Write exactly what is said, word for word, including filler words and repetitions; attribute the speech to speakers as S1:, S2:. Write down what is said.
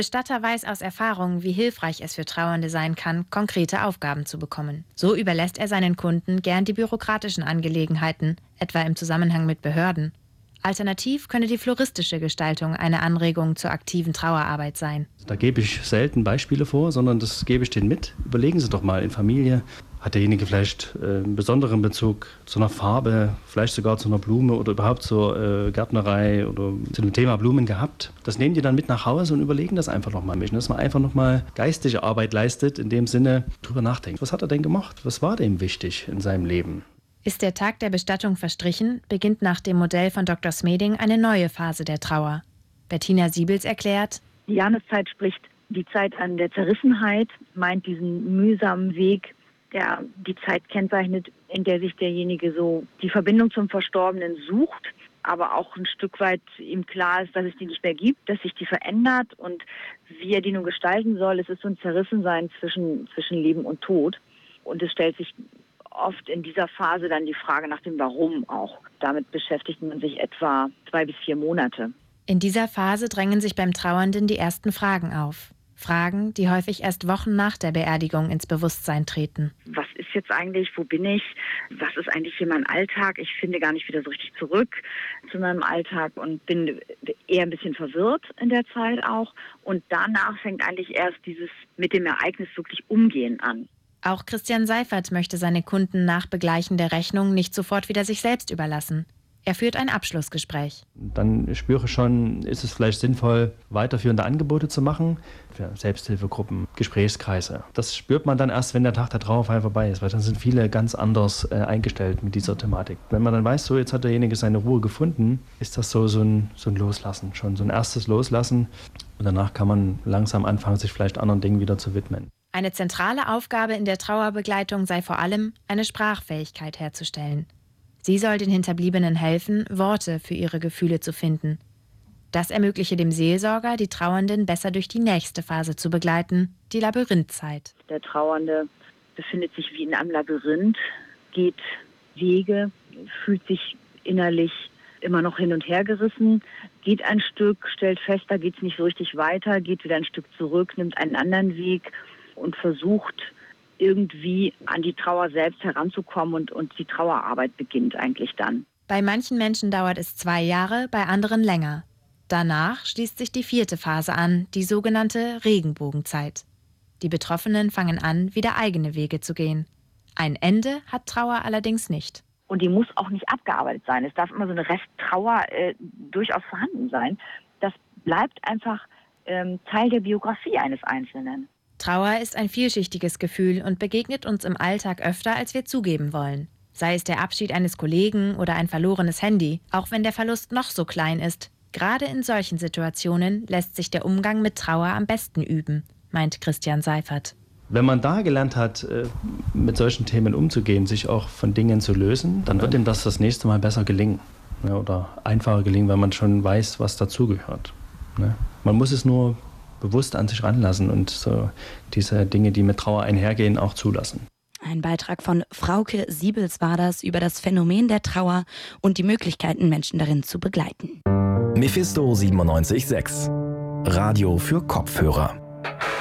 S1: Bestatter weiß aus Erfahrung, wie hilfreich es für Trauernde sein kann, konkrete Aufgaben zu bekommen. So überlässt er seinen Kunden gern die bürokratischen Angelegenheiten, etwa im Zusammenhang mit Behörden. Alternativ könne die floristische Gestaltung eine Anregung zur aktiven Trauerarbeit sein.
S2: Da gebe ich selten Beispiele vor, sondern das gebe ich denen mit. Überlegen Sie doch mal in Familie, hat derjenige vielleicht einen besonderen Bezug zu einer Farbe, vielleicht sogar zu einer Blume oder überhaupt zur äh, Gärtnerei oder zu dem Thema Blumen gehabt. Das nehmen die dann mit nach Hause und überlegen das einfach nochmal mit, dass man einfach nochmal geistige Arbeit leistet, in dem Sinne drüber nachdenkt. Was hat er denn gemacht? Was war dem wichtig in seinem Leben?
S1: Ist der Tag der Bestattung verstrichen, beginnt nach dem Modell von Doktor Smeding eine neue Phase der Trauer. Bettina Siebels erklärt:
S3: Die Jahreszeit spricht die Zeit an der Zerrissenheit, meint diesen mühsamen Weg, der die Zeit kennzeichnet, in der sich derjenige so die Verbindung zum Verstorbenen sucht, aber auch ein Stück weit ihm klar ist, dass es die nicht mehr gibt, dass sich die verändert und wie er die nun gestalten soll. Es ist so ein Zerrissensein zwischen, zwischen Leben und Tod. Und es stellt sich oft in dieser Phase dann die Frage nach dem Warum auch. Damit beschäftigt man sich etwa zwei bis vier Monate.
S1: In dieser Phase drängen sich beim Trauernden die ersten Fragen auf. Fragen, die häufig erst Wochen nach der Beerdigung ins Bewusstsein treten.
S3: Was ist jetzt eigentlich? Wo bin ich? Was ist eigentlich hier mein Alltag? Ich finde gar nicht wieder so richtig zurück zu meinem Alltag und bin eher ein bisschen verwirrt in der Zeit auch. Und danach fängt eigentlich erst dieses mit dem Ereignis wirklich Umgehen an.
S1: Auch Christian Seifert möchte seine Kunden nach Begleichen der Rechnung nicht sofort wieder sich selbst überlassen. Er führt ein Abschlussgespräch.
S2: Dann spüre ich schon, ist es vielleicht sinnvoll, weiterführende Angebote zu machen für Selbsthilfegruppen, Gesprächskreise. Das spürt man dann erst, wenn der Tag der Trauerfeier vorbei ist, weil dann sind viele ganz anders äh, eingestellt mit dieser Thematik. Wenn man dann weiß, so jetzt hat derjenige seine Ruhe gefunden, ist das so, so, ein, so ein Loslassen, schon so ein erstes Loslassen. Und danach kann man langsam anfangen, sich vielleicht anderen Dingen wieder zu widmen.
S1: Eine zentrale Aufgabe in der Trauerbegleitung sei vor allem, eine Sprachfähigkeit herzustellen. Sie soll den Hinterbliebenen helfen, Worte für ihre Gefühle zu finden. Das ermögliche dem Seelsorger, die Trauernden besser durch die nächste Phase zu begleiten, die Labyrinthzeit.
S3: Der Trauernde befindet sich wie in einem Labyrinth, geht Wege, fühlt sich innerlich immer noch hin und her gerissen, geht ein Stück, stellt fest, da geht es nicht so richtig weiter, geht wieder ein Stück zurück, nimmt einen anderen Weg und versucht irgendwie an die Trauer selbst heranzukommen und, und die Trauerarbeit beginnt eigentlich dann.
S1: Bei manchen Menschen dauert es zwei Jahre, bei anderen länger. Danach schließt sich die vierte Phase an, die sogenannte Regenbogenzeit. Die Betroffenen fangen an, wieder eigene Wege zu gehen. Ein Ende hat Trauer allerdings nicht.
S3: Und die muss auch nicht abgearbeitet sein. Es darf immer so eine Resttrauer äh, durchaus vorhanden sein. Das bleibt einfach ähm, Teil der Biografie eines Einzelnen.
S1: Trauer ist ein vielschichtiges Gefühl und begegnet uns im Alltag öfter, als wir zugeben wollen. Sei es der Abschied eines Kollegen oder ein verlorenes Handy, auch wenn der Verlust noch so klein ist. Gerade in solchen Situationen lässt sich der Umgang mit Trauer am besten üben, meint Christian Seifert.
S2: Wenn man da gelernt hat, mit solchen Themen umzugehen, sich auch von Dingen zu lösen, dann wird ihm das das nächste Mal besser gelingen. Oder einfacher gelingen, weil man schon weiß, was dazugehört. Man muss es nur bewusst an sich ranlassen und so diese Dinge, die mit Trauer einhergehen, auch zulassen.
S4: Ein Beitrag von Frauke Siebels war das über das Phänomen der Trauer und die Möglichkeiten, Menschen darin zu begleiten.
S5: Mephisto siebenundneunzig Komma sechs. Radio für Kopfhörer.